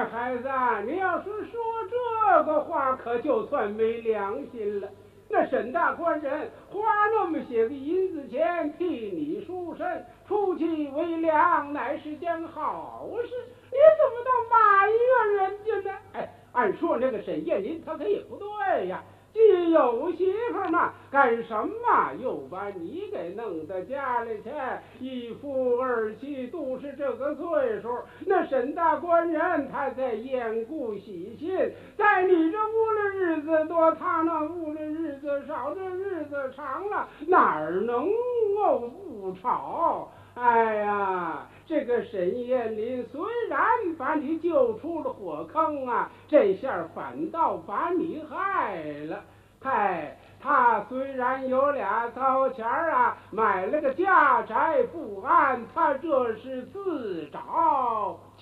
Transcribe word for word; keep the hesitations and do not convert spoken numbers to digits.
哎，孩子，你要是说这个话，可就算没良心了。那沈大官人花那么些个银子钱替你赎身，出其为良，乃是件好事，你怎么能埋怨人家呢？哎，按说那个沈艳林他可也不对呀。既有媳妇嘛，干什么又把你给弄到家里去？一夫二妻都是这个岁数，那沈大官人他在厌故喜新，在你这屋里日子多，他那屋里日子少，这日子长了，哪儿能够不吵？哎呀，这个沈艳林虽然把你救出了火坑啊，这下反倒把你害了。嗨，他虽然有俩糟钱啊，买了个家宅不安，他这是自找